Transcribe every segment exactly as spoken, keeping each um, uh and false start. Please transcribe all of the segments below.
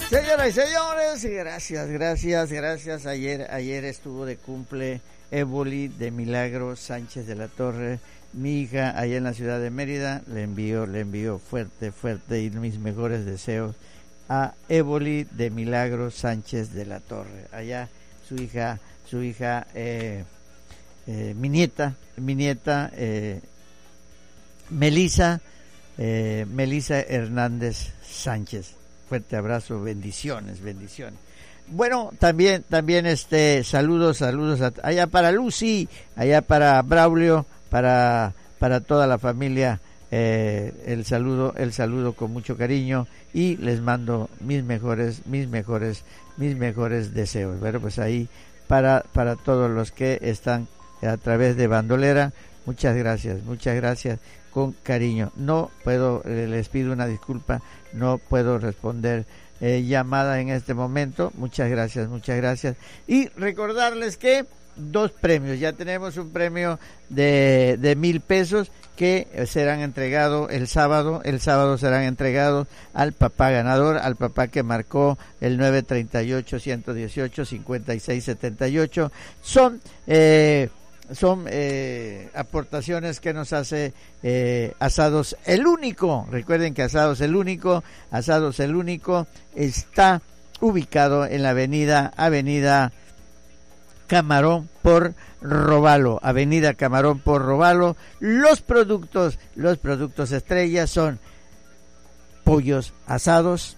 Señoras y señores, gracias, gracias, gracias. Ayer, ayer estuvo de cumple Éboli de Milagro Sánchez de la Torre, mi hija allá en la ciudad de Mérida. Le envío, le envío fuerte, fuerte y mis mejores deseos a Éboli de Milagro Sánchez de la Torre. Allá su hija, su hija, eh, eh, mi nieta, mi nieta, eh, Melisa, eh, Melisa Hernández Sánchez. Fuerte abrazo, bendiciones, bendiciones. Bueno, también, también este, saludos, saludos a, allá para Lucy, allá para Braulio, para, para toda la familia, eh, el saludo, el saludo con mucho cariño y les mando mis mejores, mis mejores, mis mejores deseos. Bueno, pues ahí para, para todos los que están a través de Bandolera, muchas gracias, muchas gracias. Con cariño. No puedo, eh, les pido una disculpa, no puedo responder eh, llamada en este momento. Muchas gracias, muchas gracias. Y recordarles que dos premios, ya tenemos un premio de, de mil pesos que serán entregados el sábado, el sábado serán entregados al papá ganador, al papá que marcó el nueve treinta y ocho, ciento dieciocho, cincuenta y seis setenta y ocho. Son... Eh, Son eh, aportaciones que nos hace eh, Asados El Único. Recuerden que Asados El Único, Asados El Único está ubicado en la avenida, avenida Camarón por Robalo, avenida Camarón por Robalo. Los productos, los productos estrellas son pollos asados,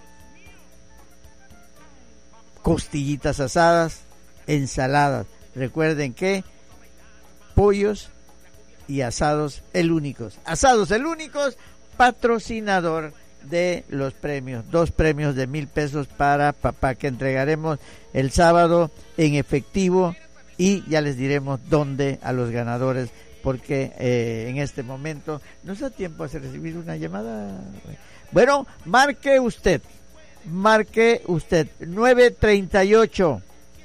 costillitas asadas, ensaladas. Recuerden que pollos y Asados El Únicos. Asados El Únicos, patrocinador de los premios. Dos premios de mil pesos para papá que entregaremos el sábado en efectivo y ya les diremos dónde a los ganadores porque eh, en este momento nos da tiempo a recibir una llamada. Bueno, marque usted, marque usted nueve treinta y ocho,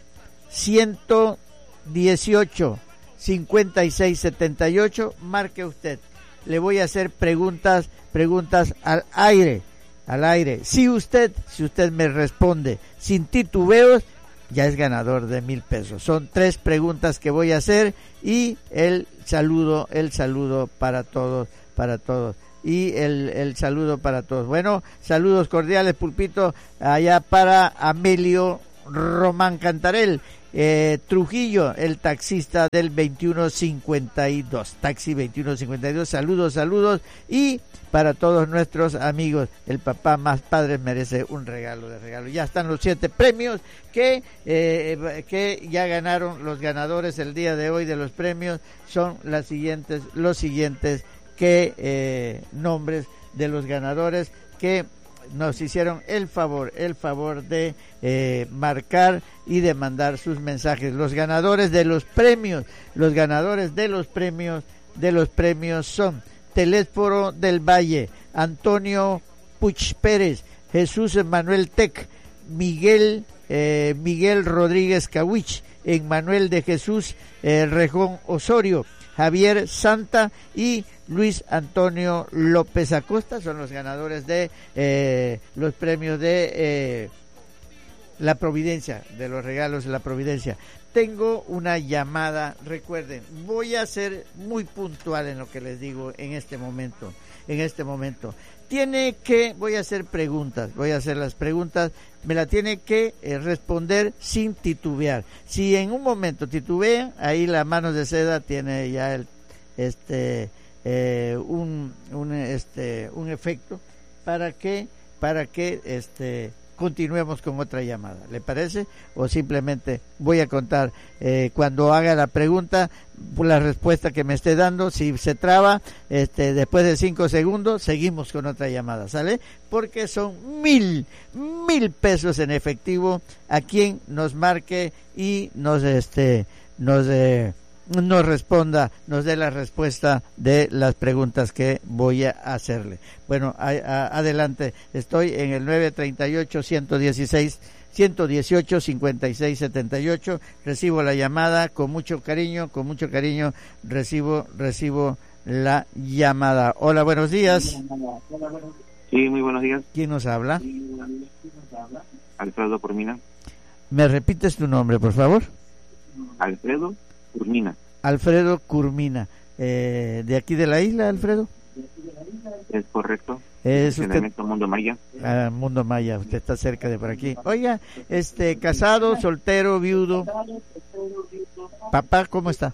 ciento dieciocho, cincuenta y seis setenta y ocho, marque usted. Le voy a hacer preguntas, preguntas al aire, al aire. Si usted, si usted me responde sin titubeos, ya es ganador de mil pesos. Son tres preguntas que voy a hacer y el saludo, el saludo para todos, para todos. Y el, el saludo para todos. Bueno, saludos cordiales, Pulpito, allá para Amelio Román Cantarel. Eh, Trujillo, el taxista del veintiuno cincuenta y dos, taxi veintiuno cincuenta y dos, saludos, saludos, y para todos nuestros amigos, el papá más padre merece un regalo de regalo. Ya están los siete premios que eh, que ya ganaron los ganadores el día de hoy de los premios, son las siguientes, los siguientes que eh, nombres de los ganadores que nos hicieron el favor, el favor de eh, marcar y de mandar sus mensajes. Los ganadores de los premios, los ganadores de los premios, de los premios son Telésforo del Valle, Antonio Puch Pérez, Jesús Manuel Tec, Miguel, eh, Miguel Rodríguez Cawich, Emmanuel de Jesús eh, Rejón Osorio, Javier Santa y Luis Antonio López Acosta son los ganadores de eh, los premios de eh, la Providencia, de los regalos de la Providencia. Tengo una llamada, recuerden, voy a ser muy puntual en lo que les digo en este momento, en este momento. Tiene que, voy a hacer preguntas, voy a hacer las preguntas, me la tiene que eh, responder sin titubear. Si en un momento titubean, ahí la mano de seda tiene ya el, este, eh, un, un, este, un efecto para que, para que, este, continuemos con otra llamada, ¿le parece? O simplemente voy a contar eh, cuando haga la pregunta, la respuesta que me esté dando, si se traba, este, después de cinco segundos, seguimos con otra llamada, ¿sale? Porque son mil, mil pesos en efectivo a quien nos marque y nos, este, nos, eh, nos responda, nos dé la respuesta de las preguntas que voy a hacerle. Bueno, a, a, adelante, estoy en el nueve treinta y ocho, ciento dieciséis, ciento dieciocho, cincuenta y seis setenta y ocho, recibo la llamada con mucho cariño, con mucho cariño, recibo, recibo la llamada. Hola, buenos días. Sí, muy buenos días. ¿Quién nos habla? Alfredo Curmina. ¿Me repites tu nombre, por favor? Alfredo Curmina. Alfredo Curmina. Eh, ¿De aquí de la isla, Alfredo? Es correcto. Es usted... Mundo Maya. Ah, Mundo Maya, usted está cerca de por aquí. Oiga, este, casado, soltero, viudo. Papá, ¿cómo está?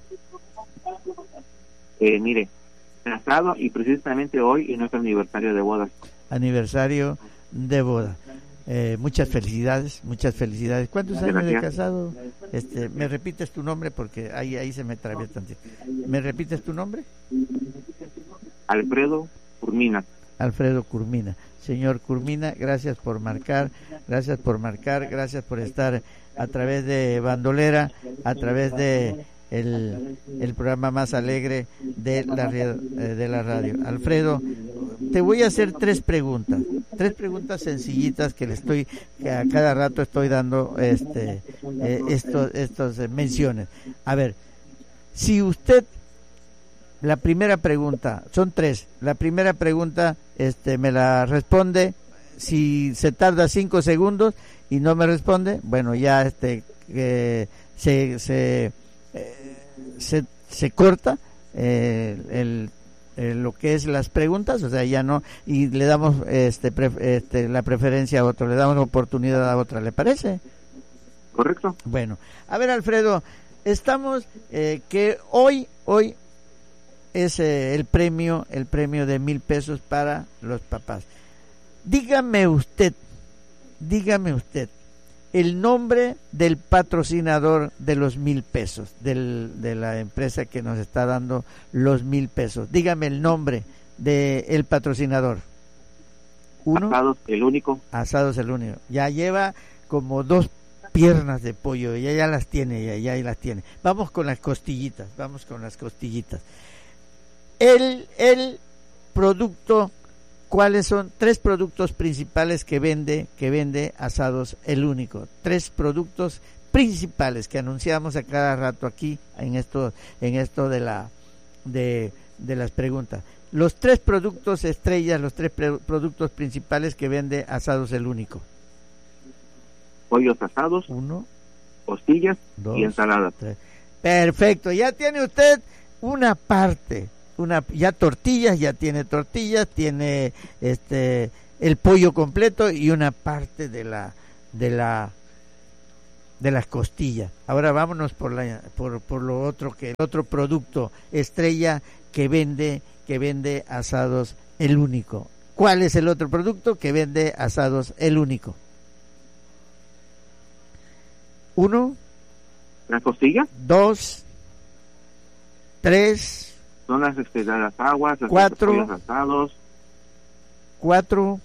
Eh, mire, casado y precisamente hoy es nuestro aniversario de boda. Aniversario de boda. Eh, muchas felicidades, muchas felicidades. ¿Cuántos años de casado? Este, ¿me repites tu nombre? Porque ahí ahí se me trabó tantito. ¿Me repites tu nombre? Alfredo Curmina. Alfredo Curmina. Señor Curmina, gracias por marcar, gracias por marcar, gracias por estar a través de Bandolera, a través de el, el programa más alegre de la, de la radio. Alfredo, te voy a hacer tres preguntas, tres preguntas sencillitas que le estoy, que a cada rato estoy dando este eh, estos, estos eh, menciones. A ver, si usted, la primera pregunta, son tres, la primera pregunta este me la responde, si se tarda cinco segundos y no me responde, bueno, ya este eh, se se, eh, se se corta eh, el, el lo que es las preguntas, o sea, ya no, y le damos este, pre, este la preferencia a otro, le damos oportunidad a otra, ¿le parece? Correcto. Bueno, a ver, Alfredo, estamos eh, que hoy hoy es eh, el premio, el premio de mil pesos para los papás. Dígame usted, dígame usted, el nombre del patrocinador de los mil pesos, del, de la empresa que nos está dando los mil pesos. Dígame el nombre del patrocinador. Uno. Asados el único. Asados el único. Ya lleva como dos piernas de pollo, ya ya las tiene, ya ya las tiene. Vamos con las costillitas, vamos con las costillitas. El, el producto, ¿cuáles son? Tres productos principales que vende, que vende Asados el Único. Tres productos principales que anunciamos a cada rato aquí en esto, en esto de la, de, de las preguntas. Los tres productos estrellas, los tres pre- productos principales que vende Asados el Único. Pollos asados. Uno. Costillas. Dos, y ensaladas. Tres. Perfecto, ya tiene usted una parte. Una, ya tortillas, ya tiene tortillas, tiene este el pollo completo y una parte de la de la de las costillas. Ahora vámonos por la por por lo otro, que el otro producto estrella que vende que vende Asados el Único. ¿Cuál es el otro producto que vende Asados el Único? Uno, ¿Las costillas? Dos, tres. Son las, este, las aguas, los Cuatro. pollos asados. Cuatro,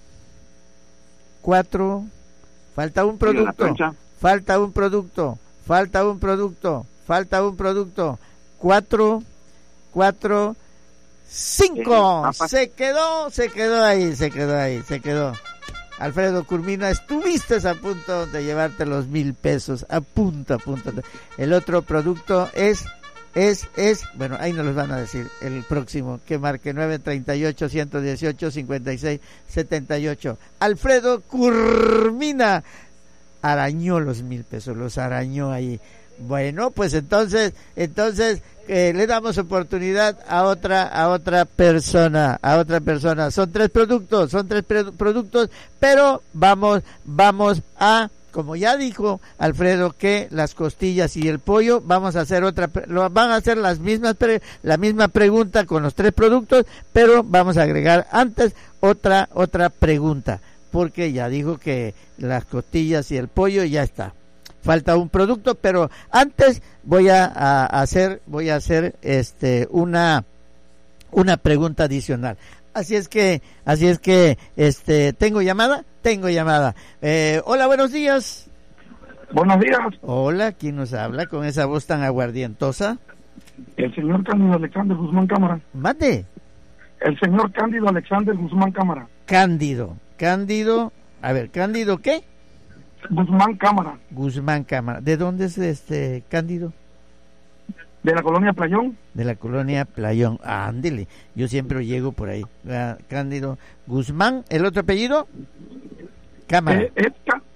cuatro, falta un producto, falta un producto, falta un producto, falta un producto, cuatro, cuatro, cinco, eh, se quedó, se quedó ahí, se quedó ahí, se quedó. Alfredo Curmina, estuviste a punto de llevarte los mil pesos, a punto, a punto. El otro producto es Es, es, bueno, ahí nos los van a decir el próximo, que marque nueve treinta y ocho, ciento dieciocho, cincuenta y seis, setenta y ocho. Alfredo Curmina arañó los mil pesos, los arañó ahí. Bueno, pues entonces, entonces eh, le damos oportunidad a otra, a otra persona, a otra persona. Son tres productos, son tres pre- productos, pero vamos, vamos a como ya dijo Alfredo, que las costillas y el pollo, vamos a hacer otra, lo, van a hacer las mismas, la misma pregunta con los tres productos, pero vamos a agregar antes otra, otra pregunta, porque ya dijo que las costillas y el pollo ya está. Falta un producto, pero antes voy a, a hacer, voy a hacer este, una, una pregunta adicional. Así es que, así es que, este, ¿tengo llamada? Tengo llamada. Eh, hola, buenos días. Buenos días. Hola, ¿quién nos habla con esa voz tan aguardientosa? El señor Cándido Alexander Guzmán Cámara. Mate. El señor Cándido Alexander Guzmán Cámara. Cándido, Cándido, a ver, ¿Cándido qué? Guzmán Cámara. Guzmán Cámara. ¿De dónde es este Cándido? De la colonia Playón. De la colonia Playón. Ah, ándele. Yo siempre llego por ahí. Ah, Cándido Guzmán. ¿El otro apellido? Cámara. Eh, es,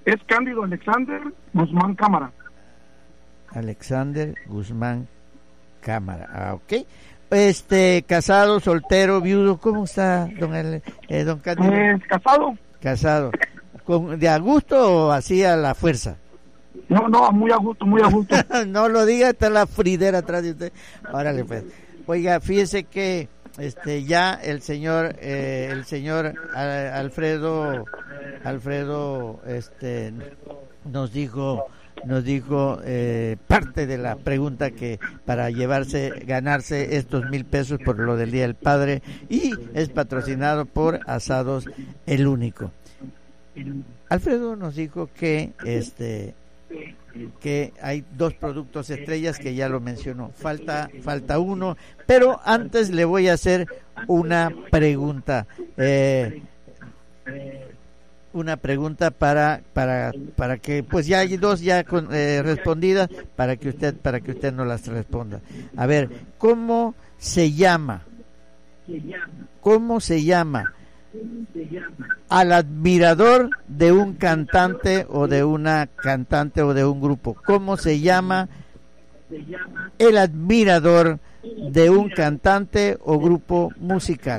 Es Cándido Alexander Guzmán Cámara. Alexander Guzmán Cámara. Ah, ok. Este, casado, soltero, viudo, ¿cómo está, don, el, eh, don Cándido? Es casado. Casado. ¿Con, ¿De a gusto o así a la fuerza? No, no, muy a gusto, muy a gusto. No lo diga, está la fridera atrás de usted. Órale, pues. Oiga, fíjese que este ya el señor eh, el señor a, Alfredo Alfredo este nos dijo nos dijo eh, parte de la pregunta que para llevarse ganarse estos mil pesos por lo del Día del Padre, y es patrocinado por Asados El Único. Alfredo nos dijo que este que hay dos productos estrellas, que ya lo mencionó, falta falta uno, pero antes le voy a hacer una pregunta eh, una pregunta para para para que pues ya hay dos ya con, eh, respondidas para que usted para que usted nos las responda. A ver, ¿cómo se llama cómo se llama al admirador de un cantante o de una cantante o de un grupo? ¿Cómo se llama el admirador de un cantante o grupo musical?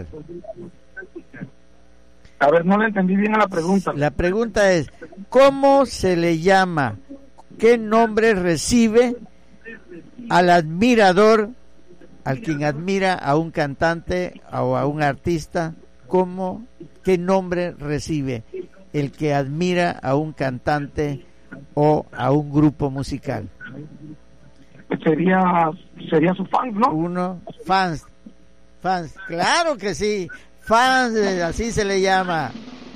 A ver, no le entendí bien a la pregunta. La pregunta es, ¿cómo se le llama? ¿Qué nombre recibe al admirador, al quien admira a un cantante o a un artista? ¿Cómo, qué nombre recibe el que admira a un cantante o a un grupo musical? Sería sería su fan, ¿no? Uno, fans, fans, claro que sí, fans, así se le llama.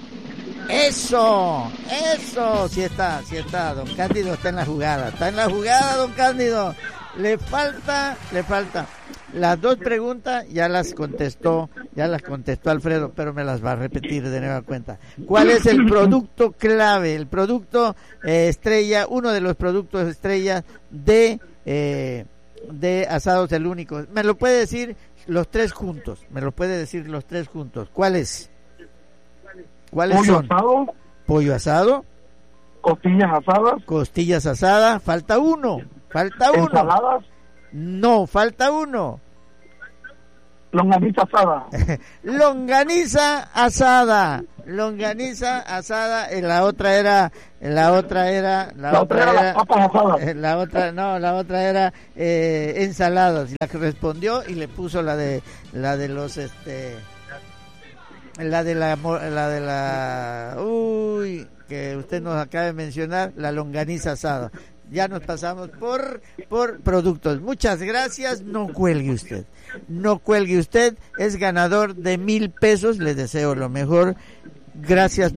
Eso, eso, sí está, sí está, don Cándido está en la jugada, está en la jugada, don Cándido. Le falta, le falta. Las dos preguntas ya las contestó, ya las contestó Alfredo, pero me las va a repetir de nueva cuenta. ¿Cuál es el producto clave, el producto eh, estrella, uno de los productos estrella de eh, de Asados El Único? Me lo puede decir los tres juntos, me lo puede decir los tres juntos. ¿Cuál es? ¿Cuáles Pollo son? asado, Pollo asado, costillas asadas, costillas asadas, falta uno, falta uno. ensaladas, No, falta uno. longaniza asada. Longaniza asada, longaniza asada, y la otra era, la otra era, la, La otra otra era era, las papas asadas. eh, la otra, no, la otra era eh, ensaladas. La que respondió y le puso la de, la de los, este, la de la, mo- la de la, uy, que usted nos acaba de mencionar, la longaniza asada. Ya nos pasamos por por productos. Muchas gracias. No cuelgue usted. No cuelgue usted. Es ganador de mil pesos. Le deseo lo mejor. Gracias